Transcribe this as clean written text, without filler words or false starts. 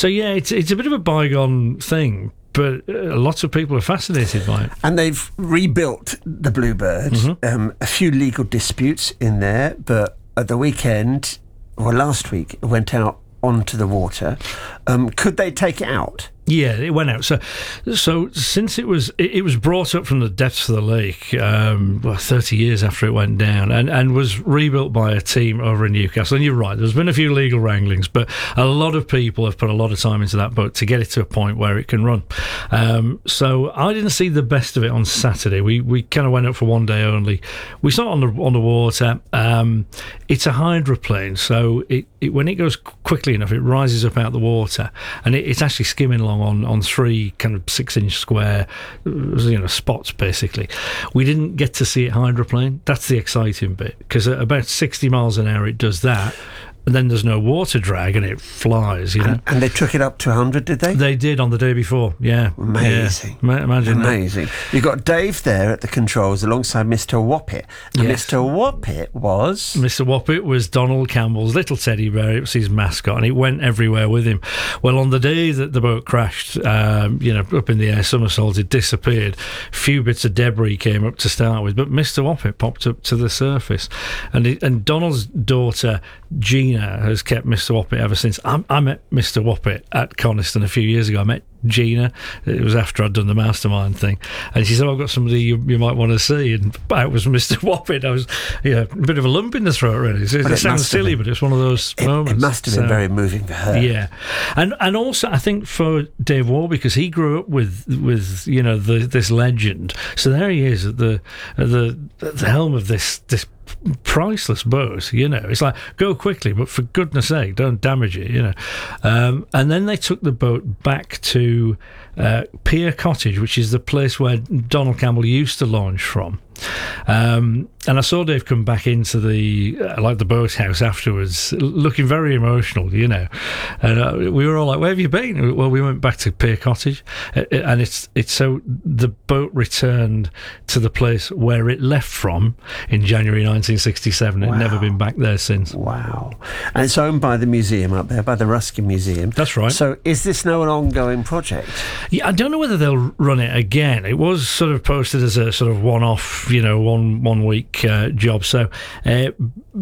So yeah, it's a bit of a bygone thing, but lots of people are fascinated by it. And they've rebuilt the Bluebird. A few legal disputes in there, but at the weekend, or last week, it went out onto the water. Could they take it out? Yeah, it went out. So since it was brought up from the depths of the lake, 30 years after it went down, and was rebuilt by a team over in Newcastle. And you're right, there's been a few legal wranglings, but a lot of people have put a lot of time into that boat to get it to a point where it can run. So I didn't see the best of it on Saturday. We kind of went up for one day only. We saw it on the water. It's a hydroplane, so it when it goes quickly enough, it rises up out the water, and it's actually skimming along on three kind of 6-inch square spots. Basically, we didn't get to see it hydroplane. That's the exciting bit, because at about 60 miles an hour it does that, and then there's no water drag and it flies, you know. And they took it up to 100, did they? They did on the day before, yeah. Amazing. Yeah. Imagine amazing. That. You've got Dave there at the controls alongside Mr. Woppet. And yes. Mr. Woppet was... Mr. Woppet was Donald Campbell's little teddy bear. It was his mascot, and it went everywhere with him. Well, on the day that the boat crashed, up in the air, somersaulted, disappeared, a few bits of debris came up to start with, but Mr. Woppet popped up to the surface. And Donald's daughter, Gina, has kept Mr. Woppet ever since. I met Mr. Woppet at Coniston a few years ago. I met Gina. It was after I'd done the mastermind thing, and she said, I've got somebody you might want to see, and it was Mr. Woppet. I was a bit of a lump in the throat, really. It sounds silly, but it's one of those moments. It must have been very moving for her. Yeah, and also I think for Dave Wall, because he grew up with this legend. So there he is at the helm of this priceless boat. It's like, go quickly, but for goodness sake, don't damage it. And then they took the boat back to Pier Cottage, which is the place where Donald Campbell used to launch from. And I saw Dave come back into the boathouse afterwards, looking very emotional, and we were all like, where have you been? Well, we went back to Pier Cottage, and it's so the boat returned to the place where it left from in January 1967. Wow. It's never been back there since. Wow. And it's owned by the museum up there, by the Ruskin Museum. That's right. So is this now an ongoing project? Yeah, I don't know whether they'll run it again. It was sort of posted as a sort of one-off, 1 week job. So